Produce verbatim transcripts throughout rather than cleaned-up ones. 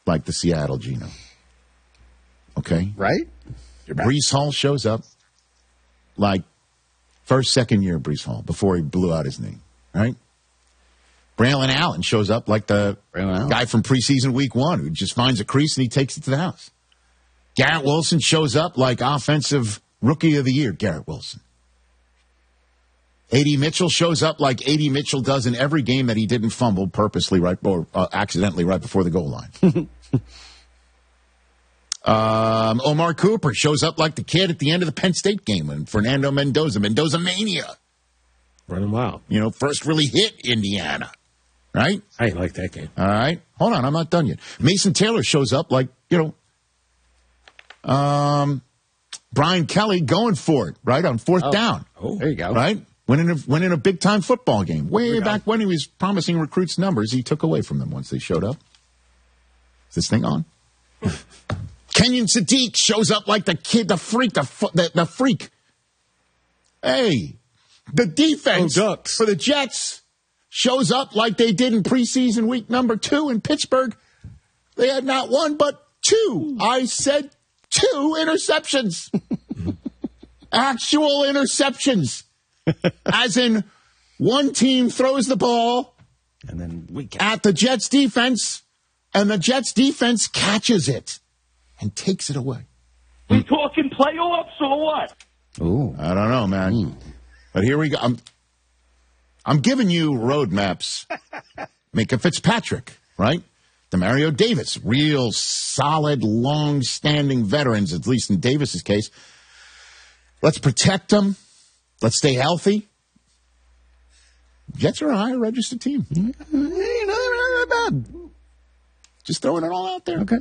like the Seattle Geno. Okay? Right? Breece Hall shows up like first, second year Breece Hall before he blew out his knee. Right? Braylon Allen shows up like the guy from preseason week one who just finds a crease and he takes it to the house. Garrett Wilson shows up like offensive rookie of the year, Garrett Wilson. A D Mitchell shows up like A D Mitchell does in every game that he didn't fumble purposely right or uh, accidentally right before the goal line. um, Omar Cooper shows up like the kid at the end of the Penn State game and Fernando Mendoza, Mendoza Mania. Running wild. You know, first really hit Indiana. Right? I ain't like that game. All right. Hold on, I'm not done yet. Mason Taylor shows up like, you know, um, Brian Kelly going for it, right, on fourth oh. down. Oh, there you go. Right? Winning a, winning a big-time football game. Way back when he was promising recruits numbers, he took away from them once they showed up. Is this thing on? Kenyon Sadiq shows up like the kid, the freak, the, the, the freak. Hey, the defense oh, for the Jets shows up like they did in preseason week number two in Pittsburgh. They had not one, but two. I said two interceptions. Actual interceptions. As in, one team throws the ball and then we at the Jets defense, and the Jets defense catches it and takes it away. We talking playoffs or what? Ooh, I don't know, man. Mm. But here we go. I'm, I'm giving you roadmaps. Micah Fitzpatrick, right? Demario Davis, real solid, long-standing veterans, at least in Davis's case. Let's protect them. Let's stay healthy. Jets are a higher registered team. You know, they're not bad. Just throwing it all out there. Okay.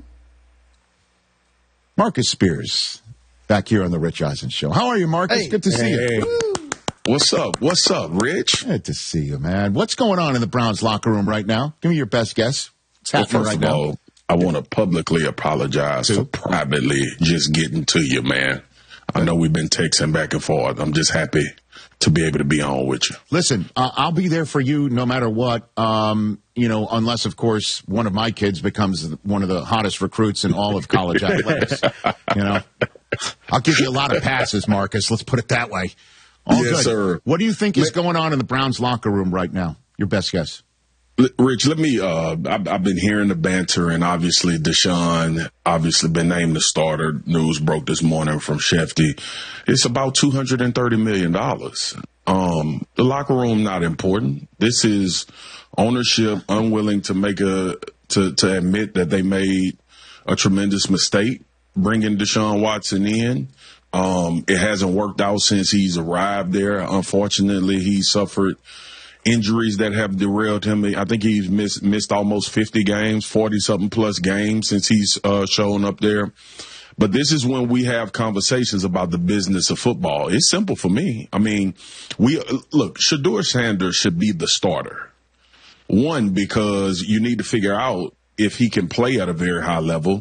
Marcus Spears, back here on the Rich Eisen Show. How are you, Marcus? Hey. Good to see hey. you. What's up? What's up, Rich? Good to see you, man. What's going on in the Browns locker room right now? Give me your best guess. What's happening well, first right of now? all, I want to publicly apologize to? for privately just getting to you, man. I know we've been texting back and forth. I'm just happy to be able to be on with you. Listen, uh, I'll be there for you no matter what, um, you know, unless, of course, one of my kids becomes one of the hottest recruits in all of college athletics. You know, I'll give you a lot of passes, Marcus. Let's put it that way. All yes, good. sir. What do you think is going on in the Browns locker room right now? Your best guess. Rich, let me, uh, I've, I've been hearing the banter, and obviously Deshaun obviously been named the starter. News broke this morning from Shefty. It's about two hundred thirty million dollars. Um, the locker room, not important. This is ownership unwilling to make a, to, to admit that they made a tremendous mistake bringing Deshaun Watson in. Um, it hasn't worked out since he's arrived there. Unfortunately, he suffered injuries that have derailed him. I think he's missed, missed almost fifty games, forty-something plus games since he's uh, shown up there. But this is when we have conversations about the business of football. It's simple for me. I mean, we look, Shedeur Sanders should be the starter. One, because you need to figure out if he can play at a very high level.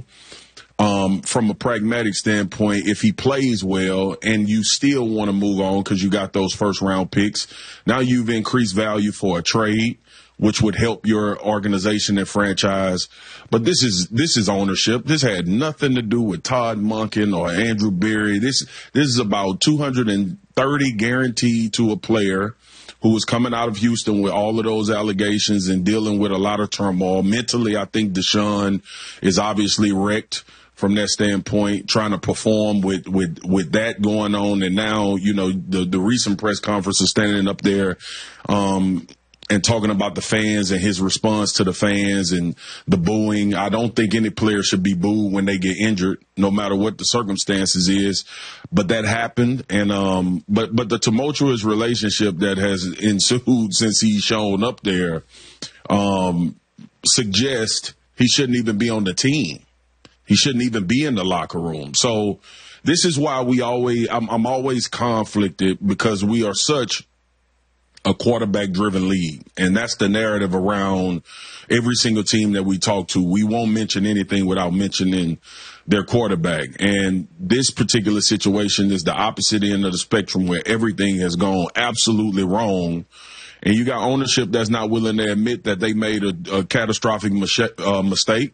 Um, from a pragmatic standpoint, if he plays well and you still want to move on because you got those first round picks, now you've increased value for a trade, which would help your organization and franchise. But this is, this is ownership. This had nothing to do with Todd Monken or Andrew Berry. This, this is about two hundred thirty guaranteed to a player who was coming out of Houston with all of those allegations and dealing with a lot of turmoil. Mentally, I think Deshaun is obviously wrecked from that standpoint, trying to perform with, with, with that going on. And now, you know, the, the recent press conference is standing up there, um, and talking about the fans and his response to the fans and the booing. I don't think any player should be booed when they get injured, no matter what the circumstances is. But that happened. And, um, but, but the tumultuous relationship that has ensued since he's shown up there, um, suggests he shouldn't even be on the team. He shouldn't even be in the locker room. So this is why we always, I'm, I'm always conflicted because we are such a quarterback-driven league, and that's the narrative around every single team that we talk to. We won't mention anything without mentioning their quarterback, and this particular situation is the opposite end of the spectrum where everything has gone absolutely wrong, and you got ownership that's not willing to admit that they made a, a catastrophic mis- uh, mistake.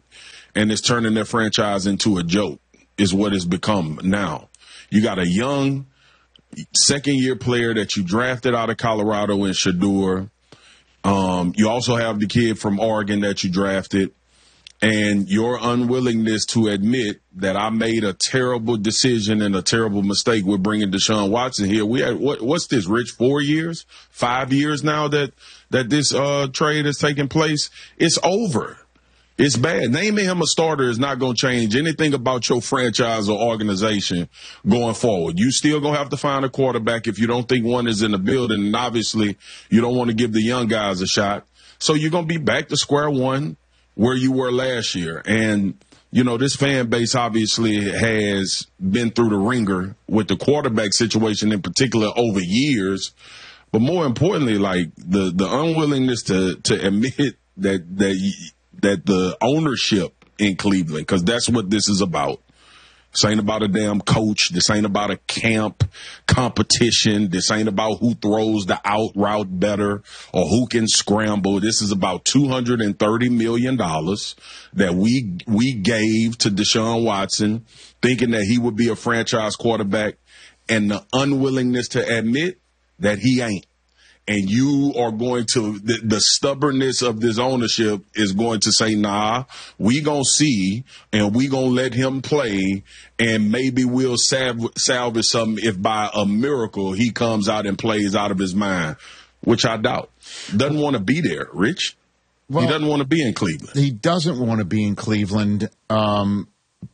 and it's turning their franchise into a joke is what it's become now. You got a young second-year player that you drafted out of Colorado in Shedeur. Um, you also have the kid from Oregon that you drafted. And your unwillingness to admit that I made a terrible decision and a terrible mistake with bringing Deshaun Watson here. We had, what, what's this, Rich? Four years, five years now that that this uh, trade is taking place. It's over. It's bad. Naming him a starter is not going to change anything about your franchise or organization going forward. You still going to have to find a quarterback if you don't think one is in the building. And obviously, you don't want to give the young guys a shot. So you're going to be back to square one, where you were last year. And, you know, this fan base obviously has been through the ringer with the quarterback situation in particular over years. But more importantly, like the, the unwillingness to, to admit that, that, that the ownership in Cleveland, because that's what this is about. This ain't about a damn coach. This ain't about a camp competition. This ain't about who throws the out route better or who can scramble. This is about two hundred thirty million dollars that we we gave to Deshaun Watson, thinking that he would be a franchise quarterback, and the unwillingness to admit that he ain't. And you are going to, the, the stubbornness of this ownership is going to say, nah, we going to see, and we going to let him play, and maybe we'll salv- salvage something if by a miracle he comes out and plays out of his mind, which I doubt. Doesn't want to be there, Rich. Well, he doesn't want to be in Cleveland. He doesn't want to be in Cleveland um,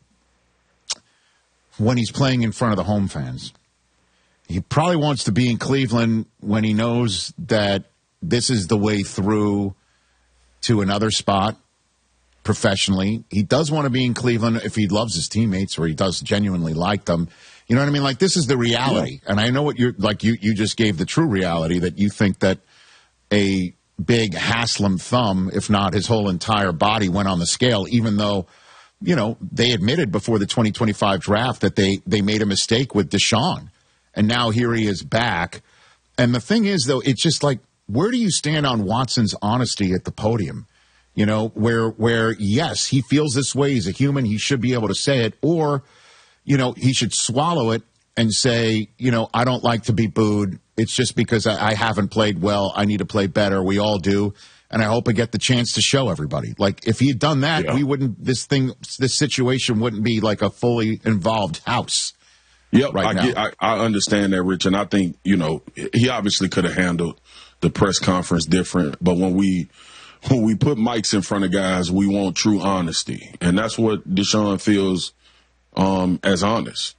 when he's playing in front of the home fans. He probably wants to be in Cleveland when he knows that this is the way through to another spot professionally. He does want to be in Cleveland if he loves his teammates or he does genuinely like them. You know what I mean? Like, this is the reality. Yeah. And I know what you're, like, you, you just gave the true reality that you think that a big Haslam thumb, if not his whole entire body, went on the scale, even though, you know, they admitted before the twenty twenty-five draft that they, they made a mistake with Deshaun. And now here he is back. And the thing is, though, it's just like, where do you stand on Watson's honesty at the podium? You know, where, where yes, he feels this way. He's a human. He should be able to say it. Or, you know, he should swallow it and say, you know, I don't like to be booed. It's just because I, I haven't played well. I need to play better. We all do. And I hope I get the chance to show everybody. Like, if he had done that, yeah. we wouldn't, this thing, this situation wouldn't be like a fully involved house. Yep, right I, get, I, I understand that, Rich, and I think, you know, he obviously could have handled the press conference different, but when we when we put mics in front of guys, we want true honesty, and that's what Deshaun feels um, as honest.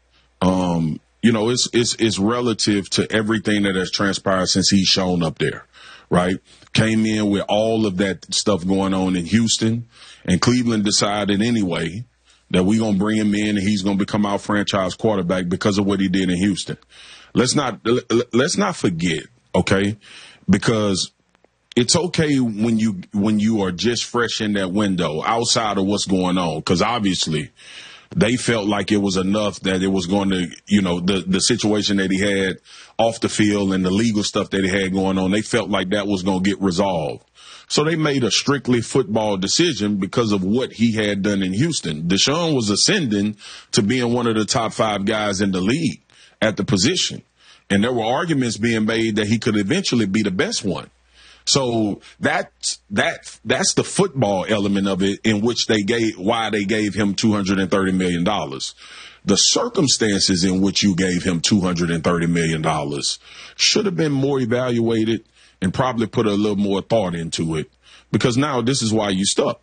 Um, you know, it's it's it's relative to everything that has transpired since he's shown up there, right? Came in with all of that stuff going on in Houston, and Cleveland decided anyway that we're going to bring him in and he's going to become our franchise quarterback because of what he did in Houston. Let's not let's not forget, okay? Because it's okay when you when you are just fresh in that window outside of what's going on, because obviously they felt like it was enough that it was going to, you know, the, the situation that he had off the field and the legal stuff that he had going on, they felt like that was going to get resolved. So they made a strictly football decision because of what he had done in Houston. Deshaun was ascending to being one of the top five guys in the league at the position. And there were arguments being made that he could eventually be the best one. So that's, that, that's the football element of it, in which they gave, why they gave him two hundred thirty million dollars. The circumstances in which you gave him two hundred thirty million dollars should have been more evaluated and probably put a little more thought into it, because now this is why you stuck.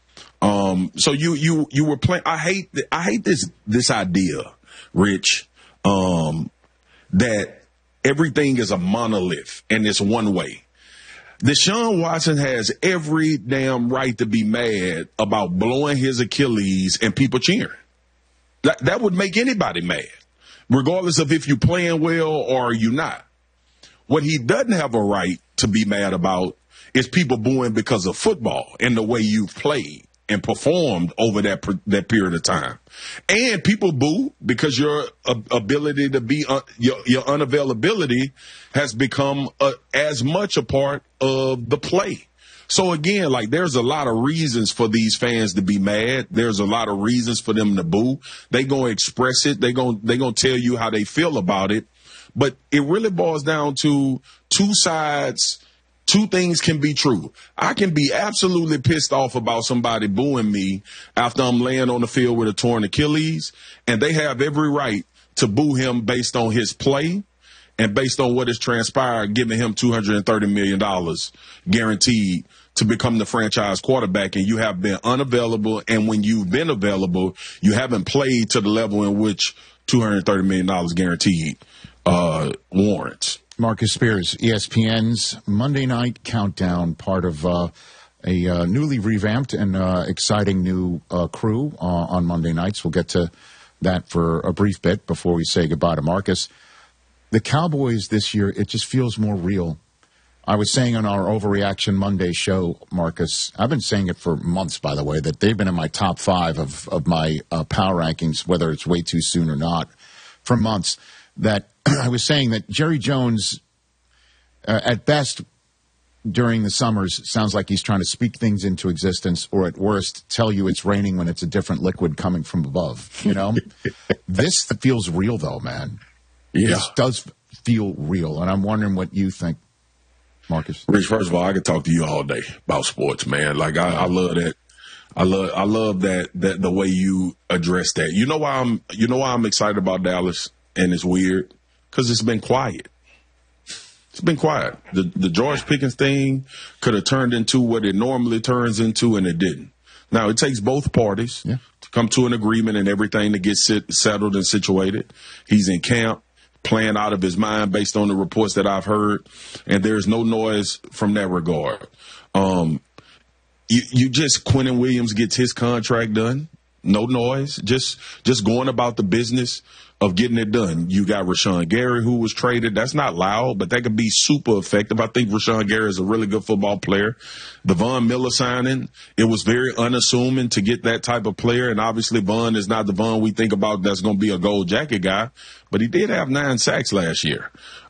Um, so you, you, you were playing. I hate, th- I hate this, this idea, Rich, um, that everything is a monolith and it's one way. Deshaun Watson has every damn right to be mad about blowing his Achilles and people cheering. That, that would make anybody mad, regardless of if you're playing well or you're not. What he doesn't have a right to be mad about is people booing because of football and the way you've played and performed over that that period of time. And people boo because your uh, ability to be, uh, your, your unavailability has become uh, as much a part of the play. So again, like there's a lot of reasons for these fans to be mad. There's a lot of reasons for them to boo. They gonna express it. They gonna they gonna tell you how they feel about it. But it really boils down to two sides. Two things can be true. I can be absolutely pissed off about somebody booing me after I'm laying on the field with a torn Achilles, and they have every right to boo him based on his play and based on what has transpired, giving him two hundred thirty million dollars guaranteed to become the franchise quarterback, and you have been unavailable, and when you've been available, you haven't played to the level in which two hundred thirty million dollars guaranteed uh, warrants. Marcus Spears, E S P N's Monday Night Countdown, part of uh, a uh, newly revamped and uh, exciting new uh, crew uh, on Monday nights. We'll get to that for a brief bit before we say goodbye to Marcus. The Cowboys this year, it just feels more real. I was saying on our Overreaction Monday show, Marcus, I've been saying it for months, by the way, that they've been in my top five of, of my uh, power rankings, whether it's way too soon or not, for months. That I was saying that Jerry Jones, uh, at best, during the summers, sounds like he's trying to speak things into existence, or at worst, tell you it's raining when it's a different liquid coming from above. You know, this feels real, though, man. Yeah, this does feel real, and I'm wondering what you think, Marcus. Rich, first of all, I could talk to you all day about sports, man. Like I, I love that. I love, I love that that the way you address that. You know why I'm, you know why I'm excited about Dallas. And it's weird because it's been quiet. It's been quiet. The the George Pickens thing could have turned into what it normally turns into, and it didn't. Now, it takes both parties yeah. to come to an agreement and everything to get sit, settled and situated. He's in camp, playing out of his mind based on the reports that I've heard, and there's no noise from that regard. Um, you, you just, Quentin Williams gets his contract done. No noise, just just going about the business of getting it done. You got Rashawn Gary, who was traded. That's not loud, but that could be super effective. I think Rashawn Gary is a really good football player. The Von Miller signing, it was very unassuming to get that type of player, and obviously Von is not the Von we think about that's going to be a gold jacket guy, but he did have nine sacks last year.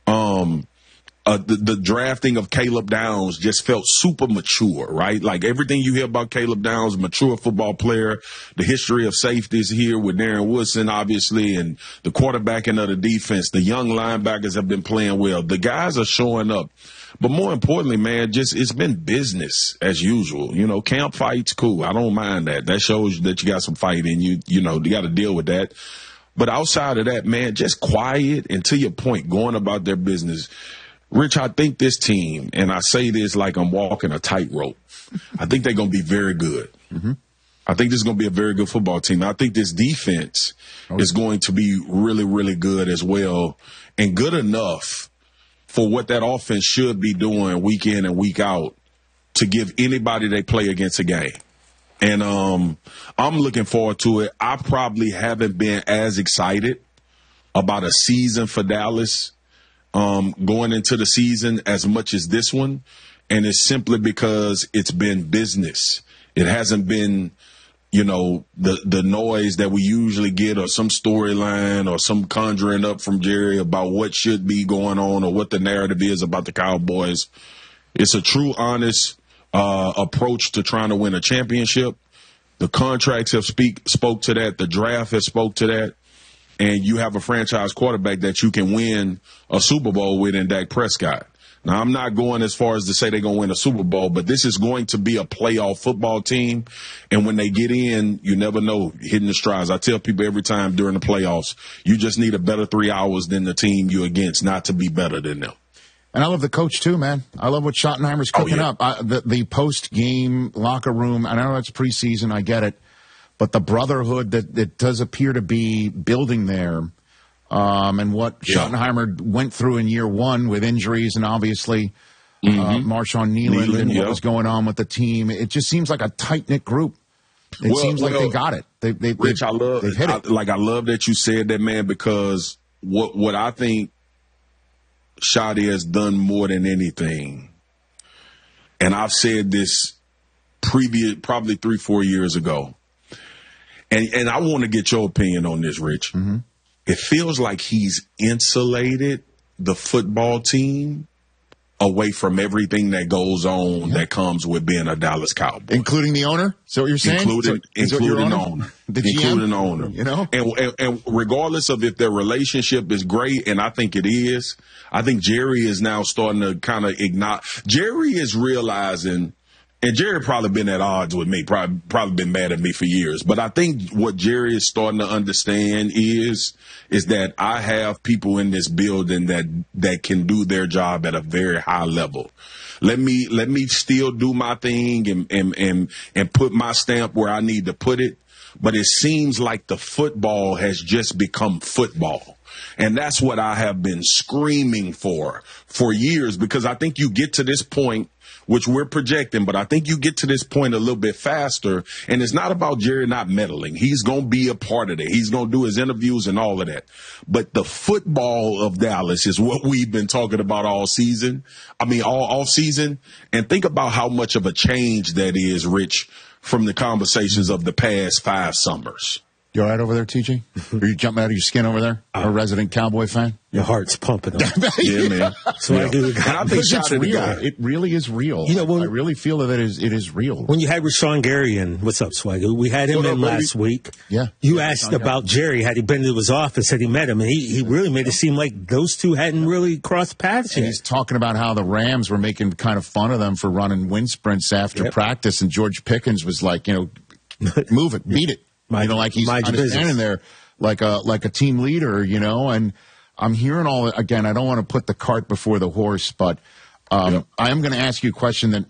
Um Uh, the, the drafting of Caleb Downs just felt super mature, right? Like everything you hear about Caleb Downs, mature football player, the history of safeties here with Darren Woodson, obviously, and the quarterbacking of the defense. The young linebackers have been playing well. The guys are showing up. But more importantly, man, just it's been business as usual. You know, camp fights, cool. I don't mind that. That shows that you got some fight in you. You know, you got to deal with that. But outside of that, man, just quiet and to your point, going about their business. Rich, I think this team, and I say this like I'm walking a tightrope, I think they're going to be very good. Mm-hmm. I think this is going to be a very good football team. I think this defense oh, is going to be really, really good as well, and good enough for what that offense should be doing week in and week out to give anybody they play against a game. And um, I'm looking forward to it. I probably haven't been as excited about a season for Dallas Um, going into the season as much as this one, and it's simply because it's been business. It hasn't been, you know, the the noise that we usually get or some storyline or some conjuring up from Jerry about what should be going on or what the narrative is about the Cowboys. It's a true, honest uh, approach to trying to win a championship. The contracts have speak spoke to that. The draft has spoke to that. And you have a franchise quarterback that you can win a Super Bowl with in Dak Prescott. Now, I'm not going as far as to say they're going to win a Super Bowl, but this is going to be a playoff football team. And when they get in, you never know, hitting the strides. I tell people every time during the playoffs, you just need a better three hours than the team you're against, not to be better than them. And I love the coach, too, man. I love what Schottenheimer's cooking oh, yeah. up. I, the the post-game locker room, I know that's preseason, I get it. But the brotherhood that, that does appear to be building there, um, and what yeah. Schottenheimer went through in year one with injuries and obviously mm-hmm. uh, Marshawn Kneeland, Kneeland and yeah. what was going on with the team, it just seems like a tight-knit group. It well, seems like well, they got it. They, they, Rich, they, I love they've hit it. I, like, I love that you said that, man, because what what I think Shotty has done more than anything, and I've said this previous, probably three, four years ago, And and I want to get your opinion on this, Rich. Mm-hmm. It feels like he's insulated the football team away from everything that goes on yeah. that comes with being a Dallas Cowboy. Including the owner? Is that what you're saying? Including, so, including the owner. The G M? Including the owner. You know? And, and, and regardless of if their relationship is great, and I think it is, I think Jerry is now starting to kind of ignite. Jerry is realizing, and Jerry probably been at odds with me, probably, probably been mad at me for years. But I think what Jerry is starting to understand is, is that I have people in this building that, that can do their job at a very high level. Let me, let me still do my thing and, and, and, and put my stamp where I need to put it. But it seems like the football has just become football. And that's what I have been screaming for for years, because I think you get to this point, which we're projecting, but I think you get to this point a little bit faster. And it's not about Jerry not meddling. He's going to be a part of it. He's going to do his interviews and all of that. But the football of Dallas is what we've been talking about all season. I mean, all off season. And think about how much of a change that is, Rich, from the conversations of the past five summers. You all right over there, T J? Are you jumping out of your skin over there? Uh, a resident Cowboy fan? Your heart's pumping. Yeah, man. So yeah. I do. And I think it's real. It really is real. You know, when, I really feel that it is, it is real. When you had Rashawn Gary in, what's up, Swagger? We had him what in up, last baby? week. Yeah. You yeah, asked about Gary. Jerry. Had he been to his office? Had he met him? And he, he really made it seem like those two hadn't really crossed paths yet. And he's talking about how the Rams were making kind of fun of them for running wind sprints after yep. practice. And George Pickens was like, you know, move it, beat it. My, you know, like he's kind of standing there like a like a team leader, you know. And I'm hearing all again. I don't want to put the cart before the horse, but um, yep. I am going to ask you a question that